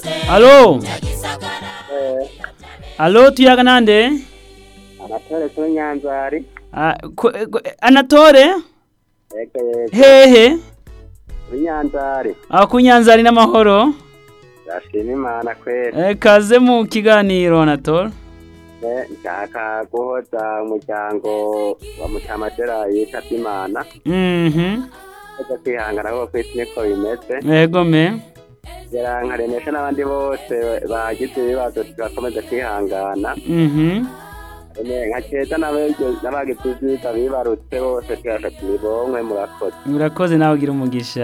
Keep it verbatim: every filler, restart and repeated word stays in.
Alo, Eh, alo tuyaga nande? Anatole Kunyanzari. Ah, ku- ku- Anatole? Eke yego. Hehe? Kunyanzari. Ah, kunyanzari n'amahoro? Ndashima Imana kweli. Eh, kaze mu kiganiro Anatole. Eh, nshaka guhoza umuryango wa Mutamatera yitavye Imana. Mhm. Aza kwihangana ko kwisi niko bimeze. Yego me. Ngira nkaremesha n'abandi bose bagize ibibazo tugakomeza kwihangana. Mhm. Ene nka Ceza n'abagize ibibazo bibarutse bose twashaka tubibonke murakoze. Urakoze nawe ugira umugisha.